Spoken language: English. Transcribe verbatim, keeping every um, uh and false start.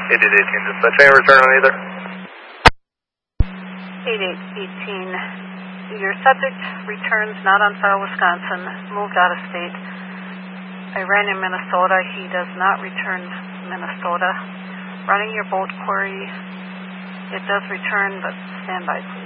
eight eight eighteen, dispatch. Any return on either? eight eight eighteen. Your subject returns not on file, Wisconsin, moved out of state. I ran in Minnesota. He does not return Minnesota. Running your boat query. It does return, but stand by, please.